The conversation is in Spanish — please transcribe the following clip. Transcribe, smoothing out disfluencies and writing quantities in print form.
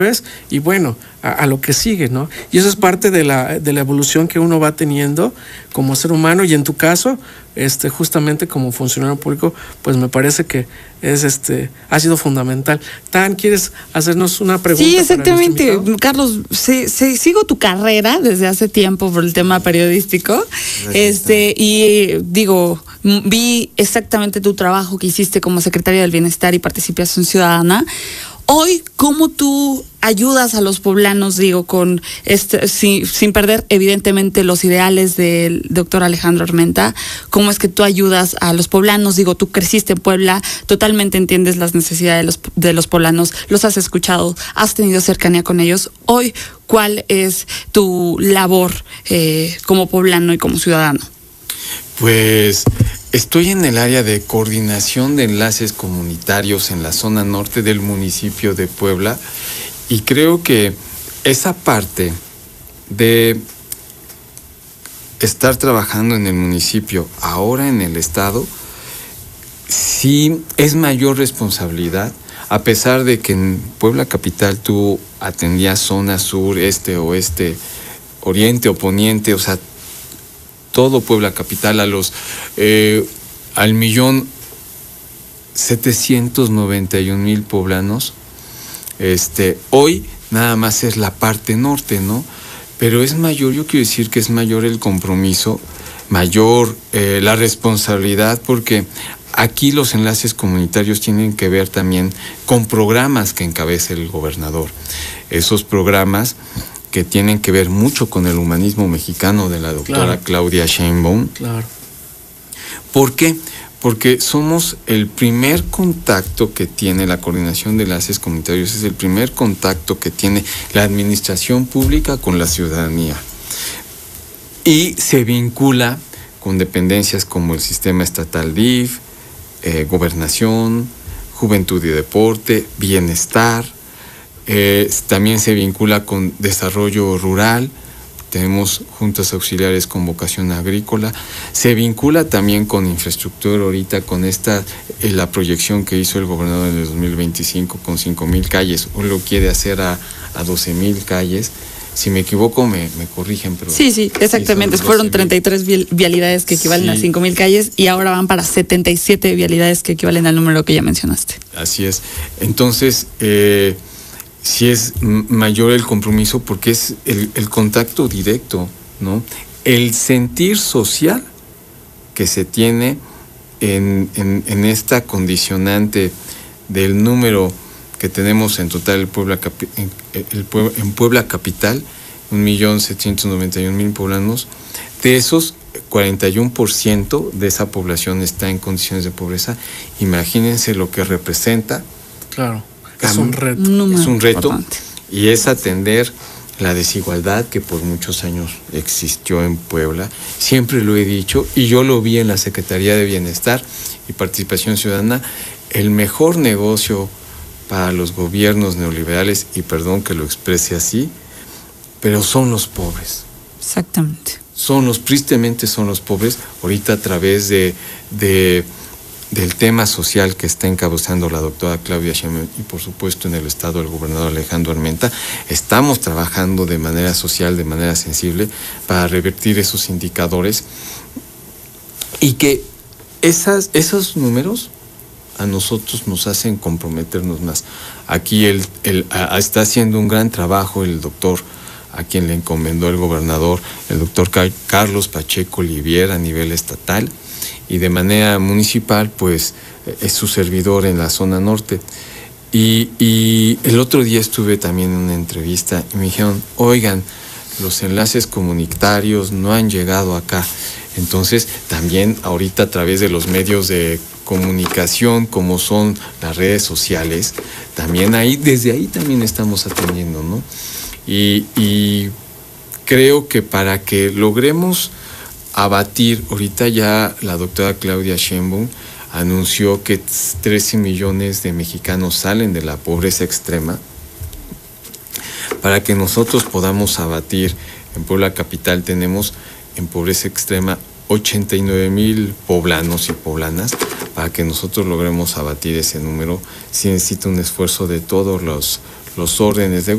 y bueno, a lo que sigue, ¿no? Y eso es parte de la evolución que uno va teniendo como ser humano, y en tu caso, justamente como funcionario público, pues me parece que ha sido fundamental. Tan, ¿quieres hacernos una pregunta? Sí, exactamente, Carlos. Sigo tu carrera desde hace tiempo por el tema periodístico. Y digo, vi exactamente tu trabajo que hiciste como secretaria del Bienestar y Participación Ciudadana. Hoy, ¿cómo tú ayudas a los poblanos, digo, con sin perder evidentemente los ideales del doctor Alejandro Armenta? ¿Cómo es que tú ayudas a los poblanos? Digo, tú creciste en Puebla, totalmente entiendes las necesidades de los poblanos, los has escuchado, has tenido cercanía con ellos. Hoy, ¿cuál es tu labor como poblano y como ciudadano? Pues estoy en el área de coordinación de enlaces comunitarios en la zona norte del municipio de Puebla, y creo que esa parte de estar trabajando en el municipio, ahora en el estado, sí es mayor responsabilidad, a pesar de que en Puebla capital tú atendías zona sur, este, oeste, oriente o poniente, o sea, todo Puebla capital al 1,791,000 poblanos. Hoy nada más es la parte norte, ¿no? Pero es mayor, yo quiero decir que es mayor el compromiso, mayor la responsabilidad, porque aquí los enlaces comunitarios tienen que ver también con programas que encabeza el gobernador. Esos programas que tienen que ver mucho con el humanismo mexicano de la doctora Claudia Sheinbaum. Claro. ¿Por qué? Porque somos el primer contacto que tiene la coordinación de enlaces comunitarios, es el primer contacto que tiene la administración pública con la ciudadanía. Y se vincula con dependencias como el sistema estatal DIF, gobernación, juventud y deporte, bienestar. También se vincula con desarrollo rural, tenemos juntas auxiliares con vocación agrícola, se vincula también con infraestructura ahorita, con la proyección que hizo el gobernador en el 2025 con 5,000 calles, hoy lo quiere hacer a 12,000 calles. Si me equivoco, me corrigen. Pero sí, exactamente. Fueron 33 vialidades que equivalen a 5,000 calles, y ahora van para 77 vialidades que equivalen al número que ya mencionaste. Así es. Entonces, sí es mayor el compromiso, porque es el contacto directo, ¿no? El sentir social que se tiene en esta condicionante del número que tenemos en total en Puebla capital, 1,791,000 poblanos. De esos, 41% de esa población está en condiciones de pobreza. Imagínense lo que representa. Claro. Es un reto. Es un reto importante. Y es atender la desigualdad que por muchos años existió en Puebla. Siempre lo he dicho, y yo lo vi en la Secretaría de Bienestar y Participación Ciudadana, el mejor negocio para los gobiernos neoliberales, y perdón que lo exprese así, pero son los pobres. Exactamente. Tristemente son los pobres. Ahorita, a través del tema social que está encabezando la doctora Claudia Sheinbaum, y por supuesto en el estado el gobernador Alejandro Armenta, estamos trabajando de manera social, de manera sensible, para revertir esos indicadores, y que esos números a nosotros nos hacen comprometernos más. Aquí está haciendo un gran trabajo el doctor, a quien le encomendó el gobernador, el doctor Carlos Pacheco Olivier, a nivel estatal, y de manera municipal, pues es su servidor en la zona norte. Y el otro día estuve también en una entrevista y me dijeron, oigan, los enlaces comunitarios no han llegado acá. Entonces, también ahorita, a través de los medios de comunicación, como son las redes sociales, también desde ahí también estamos atendiendo, ¿no? Y creo que para que logremos abatir, ahorita ya la doctora Claudia Sheinbaum anunció que 13 millones de mexicanos salen de la pobreza extrema. Para que nosotros podamos abatir, en Puebla capital tenemos en pobreza extrema 89,000 poblanos y poblanas. Para que nosotros logremos abatir ese número, sí necesita un esfuerzo de todos los órdenes de